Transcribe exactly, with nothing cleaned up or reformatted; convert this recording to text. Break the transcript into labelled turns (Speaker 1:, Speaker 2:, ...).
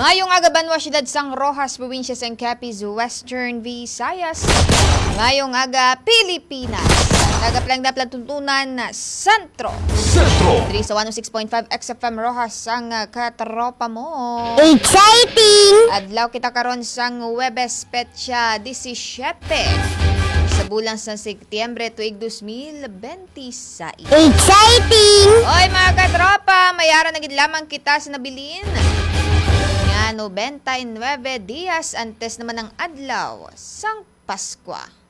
Speaker 1: Mayong aga Banwa, Siyudad Sang Rojas, Provincia San Capiz, Western Visayas. Mayong aga Pilipinas. Nagaplang-daplang tuntunan na Sentro.
Speaker 2: Sentro.
Speaker 1: three sa one oh six point five X F M Rojas ang uh, katropa mo.
Speaker 3: Exciting!
Speaker 1: Adlaw kita karon sang Huwebes petsa disisyete sa bulan sa Setyembre tuig twenty twenty-six.
Speaker 3: Exciting!
Speaker 1: Oy mga katropa, mayara na gid lamang kita sa nabilin. Nga ninety-nine dias antes naman ng adlaw sang Paskwa.